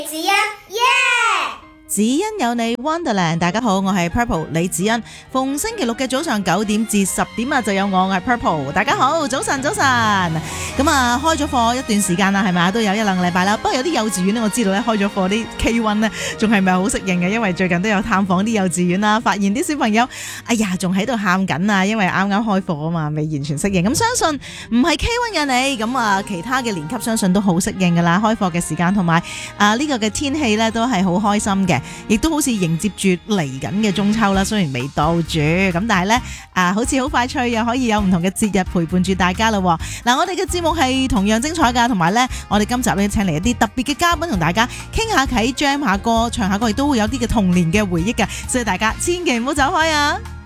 子欣耶！ 子欣有你 Wonderland， 大家好，我係 Purple 李子欣。逢星期六嘅早上9點至10點啊，就有我係 Purple。大家好，早晨。咁啊，開咗課一段時間啦，係咪啊？都有1-2個禮拜啦。不過有啲幼稚園咧，我知道咧開咗課啲 K1 咧，仲係咪好適應嘅？因為最近都有探訪啲幼稚園啦，發現啲小朋友，哎呀，仲喺度喊緊啊，因為啱啱開課啊嘛，未完全適應。咁相信唔係 K1 嘅你，咁啊其他嘅年級相信都好適應噶啦。開課嘅時間同埋呢個嘅天氣咧，都係好開心嘅。亦都好似迎接住嚟緊嘅中秋啦，雖然未到住，咁但係咧好似好快脆，又可以有唔同嘅節日陪伴住大家啦。嗱，我哋嘅節目係同樣精彩噶，同埋咧，我哋今集咧請嚟一啲特別嘅嘉賓同大家傾下偈、jam 下歌、唱下歌，亦都會有啲嘅童年嘅回憶噶，所以大家千祈唔好走開啊！